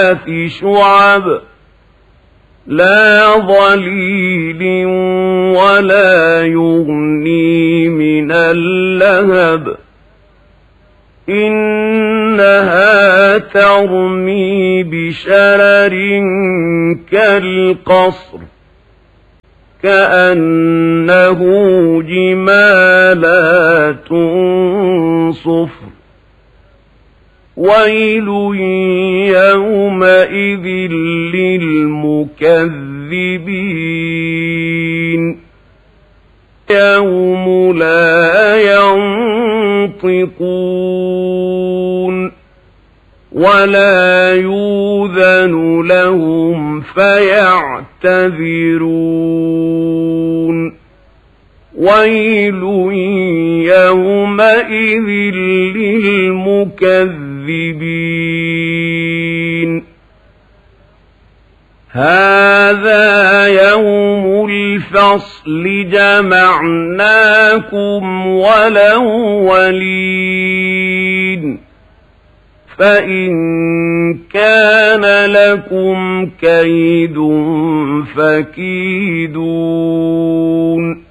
شعب لا ظليل ولا يغني من اللهب إنها ترمي بشرر كالقصر كأنه جمالات صفر ويل يومئذ للمكذبين يوم لا ينطقون ولا يؤذن لهم فيعتذرون ويل يومئذ للمكذبين هذا يوم الفصل جمعناكم والأولين فإن كان لكم كيد فكيدون